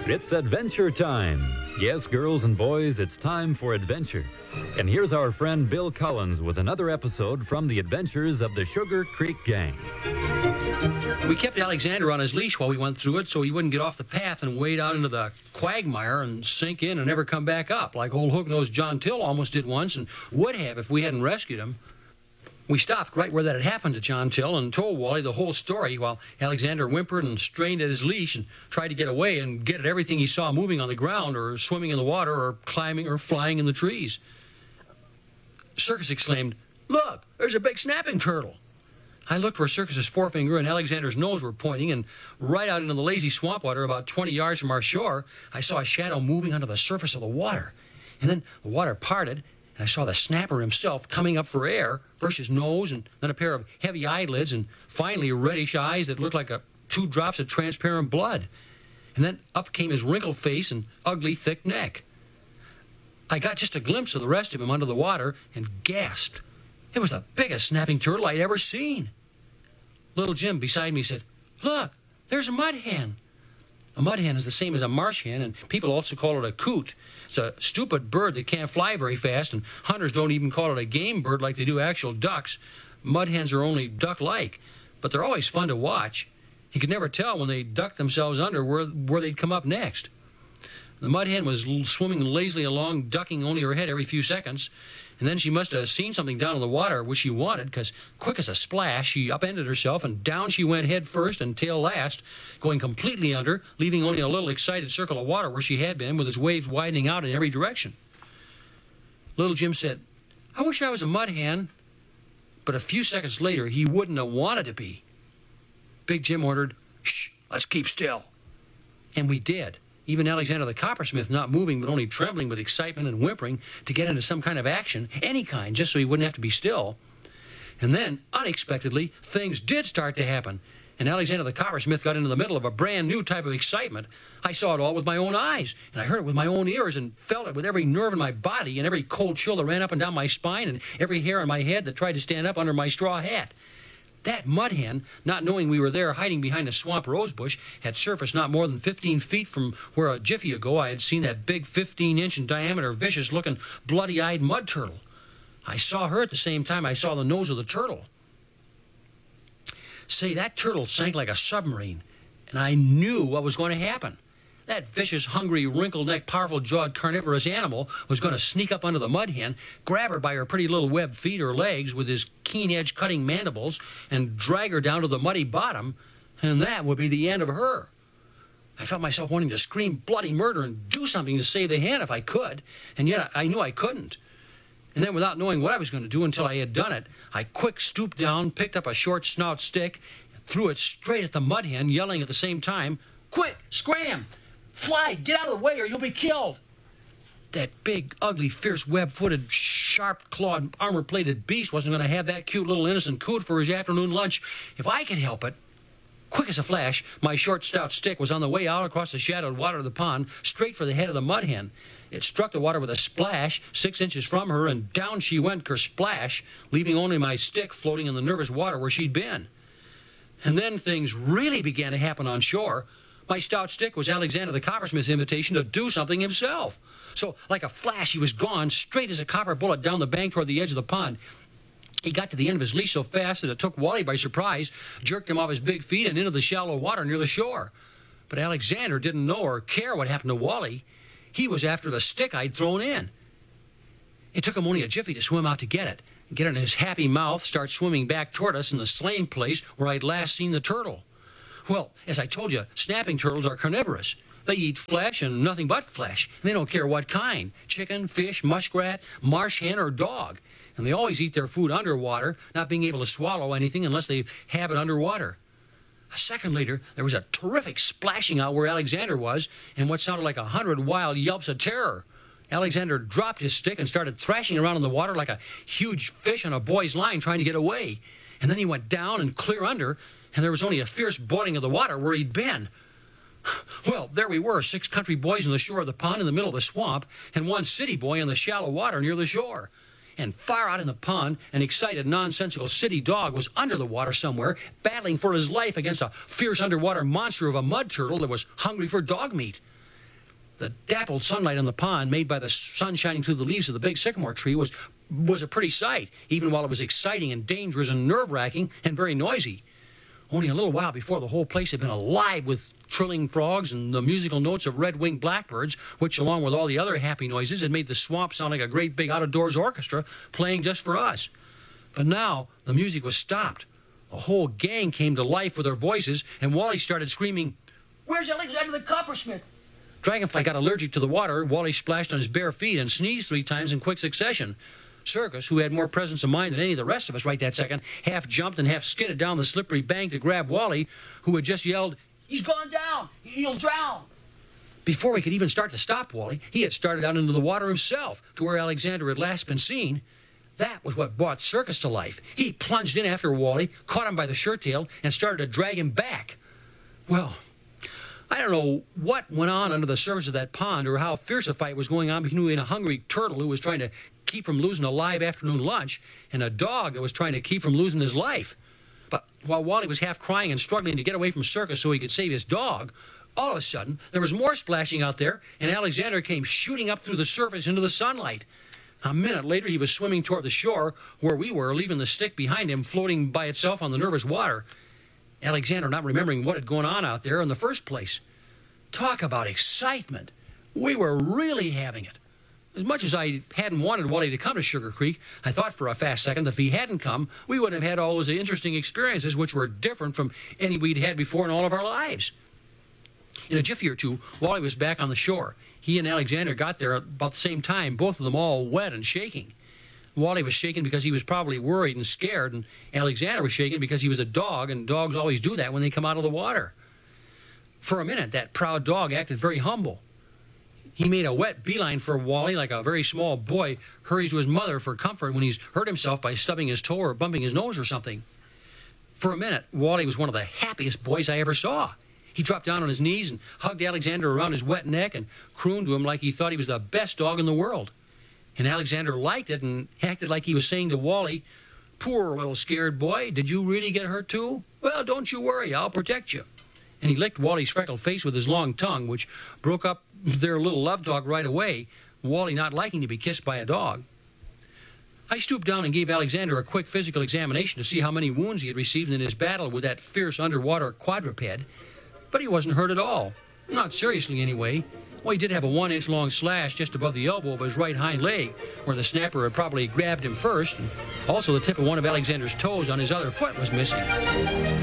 It's adventure time. Yes, girls and boys, it's time for adventure. And here's our friend Bill Collins with another episode from the adventures of the Sugar Creek Gang. We kept Alexander on his leash while we went through it so he wouldn't get off the path and wade out into the quagmire and sink in and never come back up, like old hook-nosed John Till almost did once and would have if we hadn't rescued him. We stopped right where that had happened to John Till and told Wally the whole story while Alexander whimpered and strained at his leash and tried to get away and get at everything he saw moving on the ground or swimming in the water or climbing or flying in the trees. Circus exclaimed, "Look, there's a big snapping turtle." I looked where Circus's forefinger and Alexander's nose were pointing, and right out into the lazy swamp water about 20 yards from our shore, I saw a shadow moving under the surface of the water. And then the water parted, and I saw the snapper himself coming up for air, first his nose and then a pair of heavy eyelids and finally reddish eyes that looked like two drops of transparent blood. And then up came his wrinkled face and ugly, thick neck. I got just a glimpse of the rest of him under the water and gasped. It was the biggest snapping turtle I'd ever seen. Little Jim beside me said, "Look, there's a mud hen." A mud hen is the same as a marsh hen, and people also call it a coot. It's a stupid bird that can't fly very fast, and hunters don't even call it a game bird like they do actual ducks. Mud hens are only duck-like, but they're always fun to watch. You could never tell when they ducked themselves under where they'd come up next. The mud hen was swimming lazily along, ducking only her head every few seconds, and then she must have seen something down in the water which she wanted, because quick as a splash, she upended herself, and down she went head first and tail last, going completely under, leaving only a little excited circle of water where she had been, with its waves widening out in every direction. Little Jim said, "I wish I was a mud hen," but a few seconds later, he wouldn't have wanted to be. Big Jim ordered, "Shh, let's keep still." And we did. Even Alexander the coppersmith not moving but only trembling with excitement and whimpering to get into some kind of action, any kind, just so he wouldn't have to be still. And then, unexpectedly, things did start to happen, and Alexander the coppersmith got into the middle of a brand new type of excitement. I saw it all with my own eyes, and I heard it with my own ears, and felt it with every nerve in my body, and every cold chill that ran up and down my spine, and every hair on my head that tried to stand up under my straw hat. That mud hen, not knowing we were there hiding behind a swamp rosebush, had surfaced not more than 15 feet from where a jiffy ago I had seen that big 15-inch in diameter, vicious-looking, bloody-eyed mud turtle. I saw her at the same time I saw the nose of the turtle. Say, that turtle sank like a submarine, and I knew what was going to happen. That vicious, hungry, wrinkled-necked, powerful-jawed, carnivorous animal was going to sneak up under the mud hen, grab her by her pretty little webbed feet or legs with his keen-edged cutting mandibles, and drag her down to the muddy bottom, and that would be the end of her. I felt myself wanting to scream bloody murder and do something to save the hen if I could, and yet I knew I couldn't. And then, without knowing what I was going to do until I had done it, I quick stooped down, picked up a short snout stick, and threw it straight at the mud hen, yelling at the same time, "Quick, scram! Fly, get out of the way or you'll be killed." That big, ugly, fierce, web-footed, sharp-clawed, armor-plated beast wasn't going to have that cute little innocent coot for his afternoon lunch if I could help it. Quick as a flash, my short, stout stick was on the way out across the shadowed water of the pond, straight for the head of the mud hen. It struck the water with a splash 6 inches from her, and down she went kersplash, leaving only my stick floating in the nervous water where she'd been. And then things really began to happen on shore. My stout stick was Alexander the coppersmith's invitation to do something himself. So, like a flash, he was gone, straight as a copper bullet down the bank toward the edge of the pond. He got to the end of his leash so fast that it took Wally by surprise, jerked him off his big feet and into the shallow water near the shore. But Alexander didn't know or care what happened to Wally. He was after the stick I'd thrown in. It took him only a jiffy to swim out to get it in his happy mouth, start swimming back toward us in the slain place where I'd last seen the turtle. Well, as I told you, snapping turtles are carnivorous. They eat flesh and nothing but flesh. And they don't care what kind. Chicken, fish, muskrat, marsh hen, or dog. And they always eat their food underwater, not being able to swallow anything unless they have it underwater. A second later, there was a terrific splashing out where Alexander was, and what sounded like 100 wild yelps of terror. Alexander dropped his stick and started thrashing around in the water like a huge fish on a boy's line trying to get away. And then he went down and clear under, and there was only a fierce boiling of the water where he'd been. Well, there we were, 6 country boys on the shore of the pond in the middle of the swamp, and 1 city boy in the shallow water near the shore. And far out in the pond, an excited, nonsensical city dog was under the water somewhere, battling for his life against a fierce underwater monster of a mud turtle that was hungry for dog meat. The dappled sunlight on the pond, made by the sun shining through the leaves of the big sycamore tree, was a pretty sight, even while it was exciting and dangerous and nerve-wracking and very noisy. Only a little while before, the whole place had been alive with trilling frogs and the musical notes of red-winged blackbirds, which, along with all the other happy noises, had made the swamp sound like a great big out-of-doors orchestra playing just for us. But now the music was stopped. The whole gang came to life with their voices, and Wally started screaming, "Where's Alexander the Coppersmith?" Dragonfly got allergic to the water. Wally splashed on his bare feet and sneezed 3 times in quick succession. Circus, who had more presence of mind than any of the rest of us right that second, half jumped and half skidded down the slippery bank to grab Wally, who had just yelled, "He's gone down! He'll drown!" Before we could even start to stop Wally, he had started out into the water himself, to where Alexander had last been seen. That was what brought Circus to life. He plunged in after Wally, caught him by the shirt tail, and started to drag him back. Well, I don't know what went on under the surface of that pond, or how fierce a fight was going on between a hungry turtle who was trying to keep from losing a live afternoon lunch and a dog that was trying to keep from losing his life. But while Wally was half crying and struggling to get away from Circus so he could save his dog, all of a sudden there was more splashing out there, and Alexander came shooting up through the surface into the sunlight. A minute later, he was swimming toward the shore where we were, leaving the stick behind him floating by itself on the nervous water. Alexander not remembering what had gone on out there in the first place. Talk about excitement. We were really having it. As much as I hadn't wanted Wally to come to Sugar Creek, I thought for a fast second that if he hadn't come, we would have had all those interesting experiences which were different from any we'd had before in all of our lives. In a jiffy or two, Wally was back on the shore. He and Alexander got there about the same time, both of them all wet and shaking. Wally was shaking because he was probably worried and scared, and Alexander was shaking because he was a dog, and dogs always do that when they come out of the water. For a minute, that proud dog acted very humble. He made a wet beeline for Wally like a very small boy hurries to his mother for comfort when he's hurt himself by stubbing his toe or bumping his nose or something. For a minute, Wally was one of the happiest boys I ever saw. He dropped down on his knees and hugged Alexander around his wet neck and crooned to him like he thought he was the best dog in the world. And Alexander liked it and acted like he was saying to Wally, "Poor little scared boy, did you really get hurt too? Well, don't you worry, I'll protect you." And he licked Wally's freckled face with his long tongue, which broke up their little love talk right away, Wally not liking to be kissed by a dog. I stooped down and gave Alexander a quick physical examination to see how many wounds he had received in his battle with that fierce underwater quadruped. But he wasn't hurt at all. Not seriously, anyway. Well, he did have a 1-inch long slash just above the elbow of his right hind leg, where the snapper had probably grabbed him first, and also the tip of one of Alexander's toes on his other foot was missing.